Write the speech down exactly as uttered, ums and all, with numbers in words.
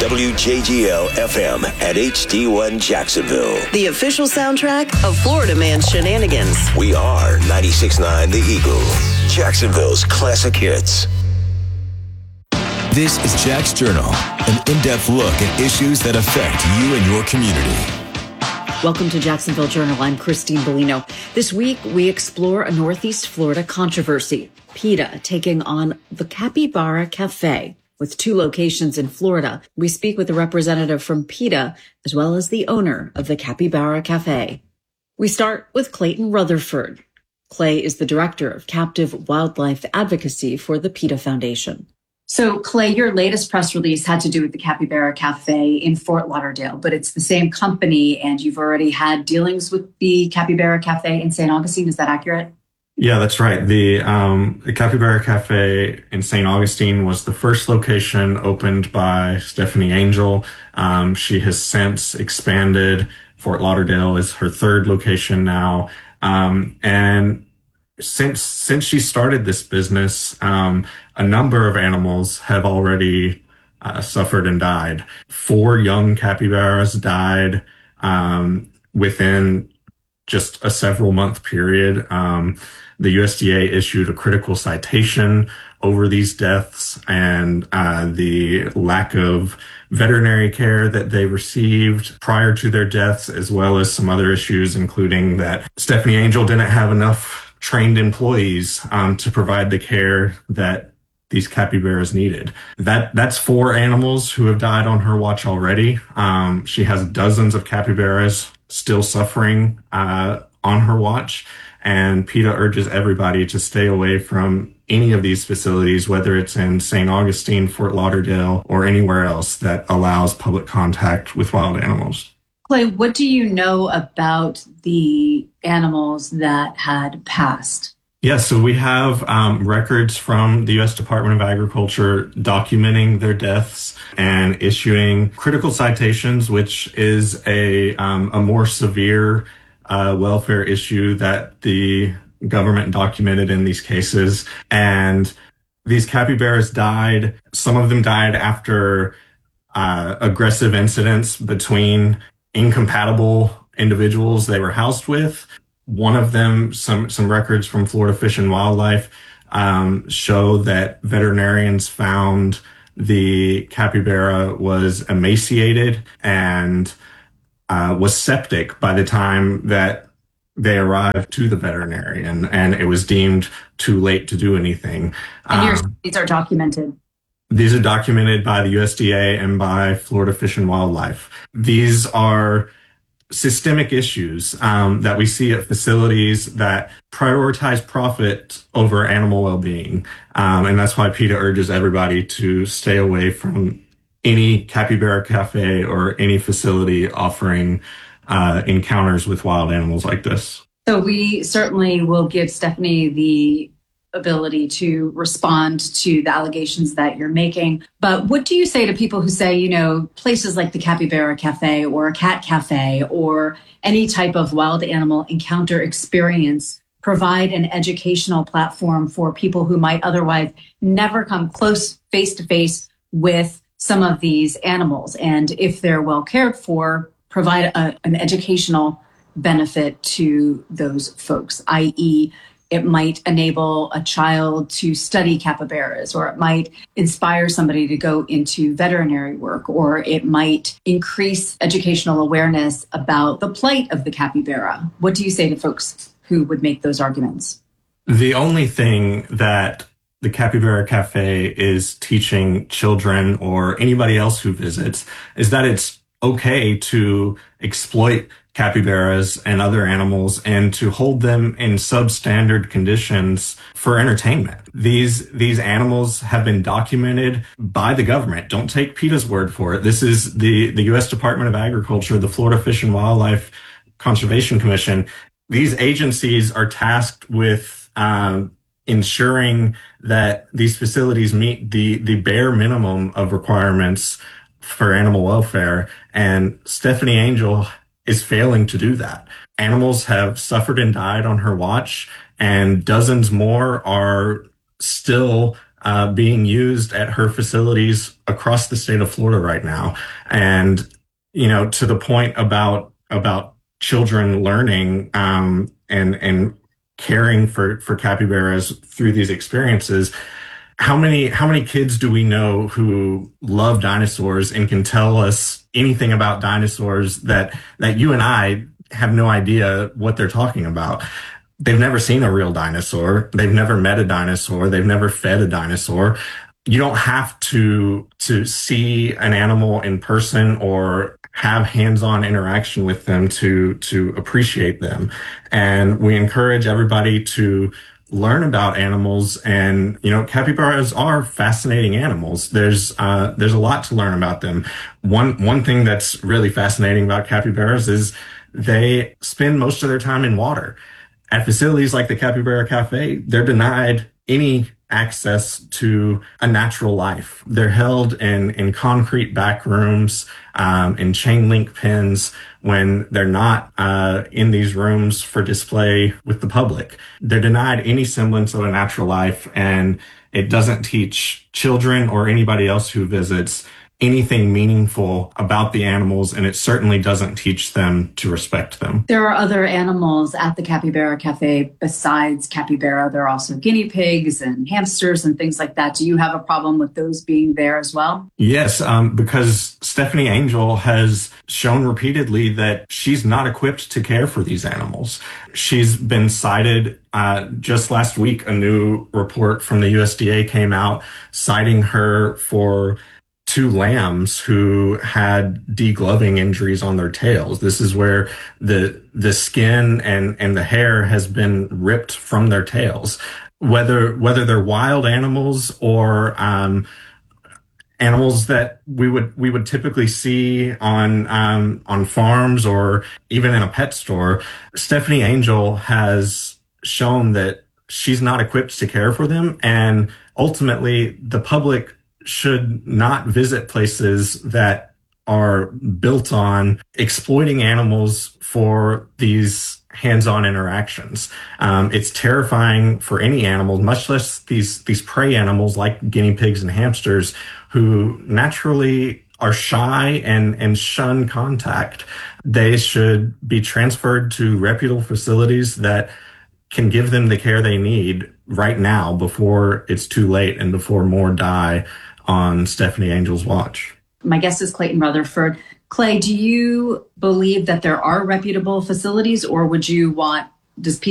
W J G L F M at H D one Jacksonville. The official soundtrack of Florida Man's Shenanigans. We are ninety-six point nine The Eagle, Jacksonville's classic hits. This is Jack's Journal, an in-depth look at issues that affect you and your community. Welcome to Jacksonville Journal. I'm Christine Bellino. This week, we explore a Northeast Florida controversy. PETA taking on the Capybara Cafe. With two locations in Florida, we speak with a representative from PETA, as well as the owner of the Capybara Cafe. We start with Clayton Rutherford. Clay is the director of captive wildlife advocacy for the PETA Foundation. So, Clay, your latest press release had to do with the Capybara Cafe in Fort Lauderdale, but it's the same company, and you've already had dealings with the Capybara Cafe in Saint Augustine. Is that accurate? Yeah, that's right. The, um, the Capybara Cafe in Saint Augustine was the first location opened by Stephanie Angel. Um, she has since expanded. Fort Lauderdale is her third location now. Um, and since, since she started this business, um, a number of animals have already uh, suffered and died. Four young capybaras died, um, within just a several month period. Um, The U S D A issued a critical citation over these deaths and uh, the lack of veterinary care that they received prior to their deaths, as well as some other issues, including that Stephanie Angel didn't have enough trained employees um, to provide the care that these capybaras needed. That that's four animals who have died on her watch already. Um, she has dozens of capybaras still suffering uh, on her watch. And PETA urges everybody to stay away from any of these facilities, whether it's in Saint Augustine, Fort Lauderdale, or anywhere else that allows public contact with wild animals. Clay, what do you know about the animals that had passed? Yeah, so we have um, records from the U S Department of Agriculture documenting their deaths and issuing critical citations, which is a um, a more severe Uh, welfare issue that the government documented in these cases. And these capybaras died. Some of them died after uh, aggressive incidents between incompatible individuals they were housed with. One of them, some, some records from Florida Fish and Wildlife um, show that veterinarians found the capybara was emaciated and Uh, was septic by the time that they arrived to the veterinarian, and it was deemed too late to do anything. And your, um, these are documented? These are documented by the U S D A and by Florida Fish and Wildlife. These are systemic issues um, that we see at facilities that prioritize profit over animal well-being. Um, and that's why PETA urges everybody to stay away from any Capybara Cafe or any facility offering uh, encounters with wild animals like this. So we certainly will give Stephanie the ability to respond to the allegations that you're making. But what do you say to people who say, you know, places like the Capybara Cafe or a cat cafe or any type of wild animal encounter experience provide an educational platform for people who might otherwise never come close face to face with some of these animals, and if they're well cared for, provide a, an educational benefit to those folks, that is, it might enable a child to study capybaras, or it might inspire somebody to go into veterinary work, or it might increase educational awareness about the plight of the capybara. What do you say to folks who would make those arguments? The only thing that the Capybara Cafe is teaching children or anybody else who visits is that it's okay to exploit capybaras and other animals and to hold them in substandard conditions for entertainment. These these animals have been documented by the government. Don't take PETA's word for it. This is the, the U S Department of Agriculture, the Florida Fish and Wildlife Conservation Commission. These agencies are tasked with um, ensuring that these facilities meet the, the bare minimum of requirements for animal welfare. And Stephanie Angel is failing to do that. Animals have suffered and died on her watch, and dozens more are still uh, being used at her facilities across the state of Florida right now. And, you know, to the point about, about children learning, um, and, and caring for, for capybaras through these experiences. How many, how many kids do we know who love dinosaurs and can tell us anything about dinosaurs that, that you and I have no idea what they're talking about? They've never seen a real dinosaur. They've never met a dinosaur. They've never fed a dinosaur. You don't have to, to see an animal in person or have hands-on interaction with them to, to appreciate them. And we encourage everybody to learn about animals. And, you know, capybaras are fascinating animals. There's, uh, there's a lot to learn about them. One, one thing that's really fascinating about capybaras is they spend most of their time in water. At facilities like the Capybara Cafe, they're denied any access to a natural life. They're held in, in concrete back rooms, um, in chain link pens when they're not, uh, in these rooms for display with the public. They're denied any semblance of a natural life, and it doesn't teach children or anybody else who visits anything meaningful about the animals, and it certainly doesn't teach them to respect them. There are other animals at the Capybara Cafe besides capybara. There are also guinea pigs and hamsters and things like that. Do you have a problem with those being there as well? Yes, um, because Stephanie Angel has shown repeatedly that she's not equipped to care for these animals. She's been cited, uh, just last week, a new report from the U S D A came out citing her for two lambs who had degloving injuries on their tails. This is where the the skin and, and the hair has been ripped from their tails. Whether whether they're wild animals or um, animals that we would we would typically see on um, on farms or even in a pet store, Stephanie Angel has shown that she's not equipped to care for them, and ultimately the public should not visit places that are built on exploiting animals for these hands-on interactions. Um, it's terrifying for any animal, much less these these prey animals like guinea pigs and hamsters, who naturally are shy and, and shun contact. They should be transferred to reputable facilities that can give them the care they need right now before it's too late and before more die on Stephanie Angel's watch. My guest is Clayton Rutherford. Clay, do you believe that there are reputable facilities, or would you want, does